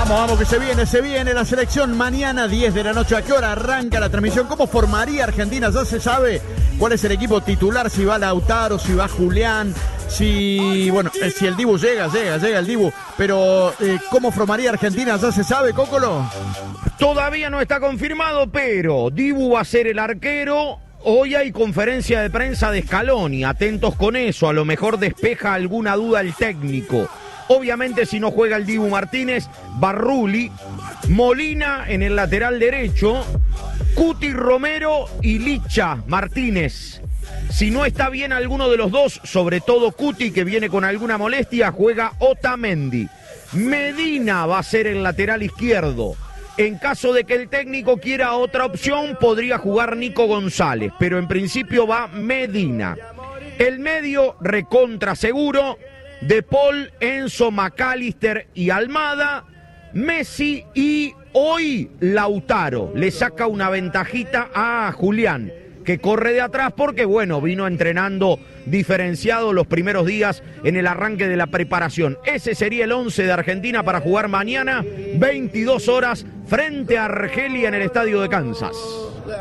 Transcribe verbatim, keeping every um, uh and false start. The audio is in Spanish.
Vamos, vamos, que se viene, se viene la selección mañana, diez de la noche. ¿A qué hora arranca la transmisión? ¿Cómo formaría Argentina? ¿Ya se sabe cuál es el equipo titular? Si va Lautaro, si va Julián, si, bueno, si el Dibu llega, llega, llega el Dibu. Pero, eh, ¿cómo formaría Argentina? ¿Ya se sabe, Cócolo? Todavía no está confirmado, pero Dibu va a ser el arquero. Hoy hay conferencia de prensa de Scaloni, atentos con eso, a lo mejor despeja alguna duda el técnico. Obviamente si no juega el Dibu Martínez, Barruli, Molina en el lateral derecho, Cuti Romero y Licha Martínez. Si no está bien alguno de los dos, sobre todo Cuti que viene con alguna molestia, juega Otamendi. Medina va a ser el lateral izquierdo. En caso de que el técnico quiera otra opción, podría jugar Nico González, pero en principio va Medina. El medio recontra seguro, De Paul, Enzo, McAllister y Almada, Messi y hoy Lautaro. Le saca una ventajita a Julián, que corre de atrás porque, bueno, vino entrenando diferenciado los primeros días en el arranque de la preparación. Ese sería el once de Argentina para jugar mañana, veintidós horas, frente a Argelia en el estadio de Kansas.